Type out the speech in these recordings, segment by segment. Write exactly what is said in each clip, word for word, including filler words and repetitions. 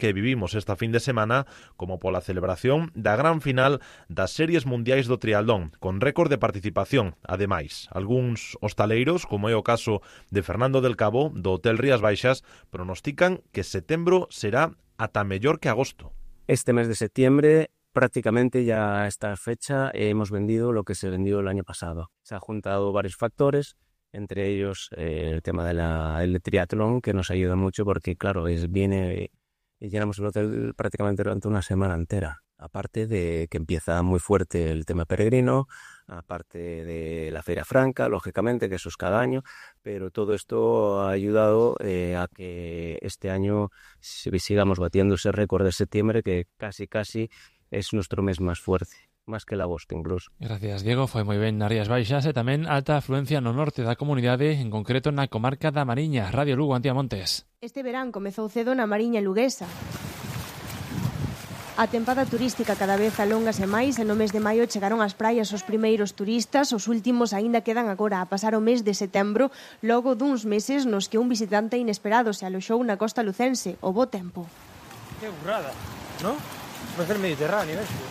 que vivimos esta fin de semana, como pola celebración da gran final das Series Mundiais do Triatlón, con récord de participación. Ademais, algúns hostaleiros, como é o caso de Fernando del Cabo, do Hotel Rías Baixas, pronostican que setembro será ata mellor que agosto. Este mes de septiembre, prácticamente ya a esta fecha, hemos vendido lo que se vendió el año pasado. Se han juntado varios factores, entre ellos eh, el tema del triatlón, que nos ayuda mucho porque, claro, es, viene y llenamos el hotel prácticamente durante una semana entera. Aparte de que empieza muy fuerte el tema peregrino, aparte de la Feria Franca, lógicamente, que eso es cada año, pero todo esto ha ayudado eh, a que este año sigamos batiendo ese récord de septiembre, que casi casi es nuestro mes más fuerte. Más que el agosto incluso. Gracias, Diego. Foi moi ben nas Rías Baixas e tamén alta afluencia no norte da comunidade, en concreto na comarca da Mariña. Radio Lugo, Antía Montes. Este verán comezou cedo na Mariña luguesa. A tempada turística cada vez alóngase máis e no mes de maio chegaron ás praias os primeiros turistas, os últimos aínda quedan agora a pasar o mes de setembro, logo duns meses nos que un visitante inesperado se aloxou na costa lucense, o bo tempo. Que burrada, ¿no? Vai ser Mediterráneo, eso.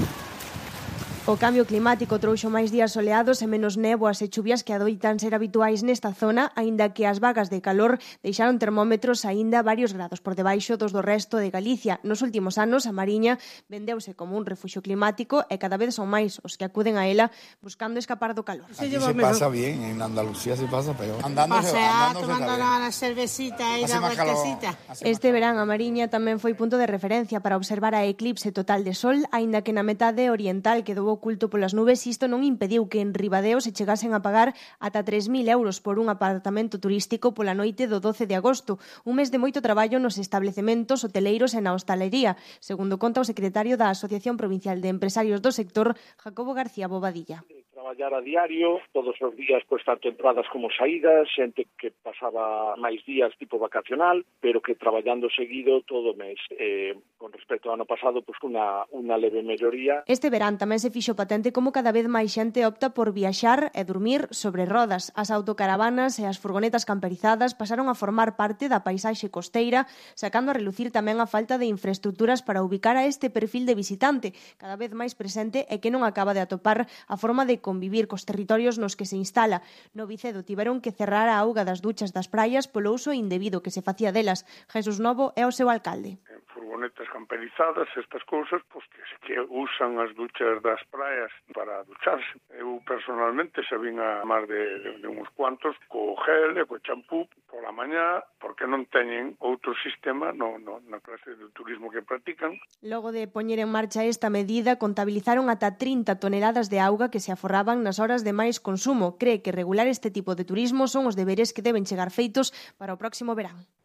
O cambio climático trouxo máis días soleados e menos néboas e chuvias que adoitan ser habituais nesta zona, aínda que as vagas de calor deixaron termómetros aínda varios grados por debaixo dos do resto de Galicia. Nos últimos anos, a Mariña vendeuse como un refuxio climático e cada vez son máis os que acuden a ela buscando escapar do calor. Aquí se pasa bien, en Andalucía se pasa peor. Andando, Pasea, tomando la cervecita e la vueltecita. Este verán a Mariña tamén foi punto de referencia para observar a eclipse total de sol, aínda que na metade oriental quedou oculto polas nubes, isto non impediu que en Ribadeo se chegasen a pagar ata tres mil euros por un apartamento turístico pola noite do doce de agosto, un mes de moito traballo nos establecementos hoteleiros e na hostalería, segundo conta o secretario da Asociación Provincial de Empresarios do Sector, Jacobo García Bobadilla. Traballar a diario, todos os días, pues tanto entradas como saídas, xente que pasaba máis días tipo vacacional, pero que traballando seguido todo o mes. Eh, con respecto ao ano pasado, pues unha, unha leve melloría. Este verán tamén se fixo patente como cada vez máis xente opta por viaxar e dormir sobre rodas. As autocaravanas e as furgonetas camperizadas pasaron a formar parte da paisaxe costeira, sacando a relucir tamén a falta de infraestructuras para ubicar a este perfil de visitante, cada vez máis presente e que non acaba de atopar a forma de convivir cos territorios nos que se instala. No Vicedo tiveron que cerrar a auga das duchas das praias polo uso indebido que se facía delas. Jesús Novo é o seu alcalde. Furgonetas camperizadas, estas cousas, pois que, que usan as duchas das praias para ducharse. Eu personalmente xa vin a máis de, de, de uns cuantos co gel e co champú pola mañá, porque non teñen outro sistema no, no, na clase de turismo que practican. Logo de poñer en marcha esta medida, contabilizaron ata trinta toneladas de auga que se aforraban nas horas de máis consumo. Cree que regular este tipo de turismo son os deberes que deben chegar feitos para o próximo verán.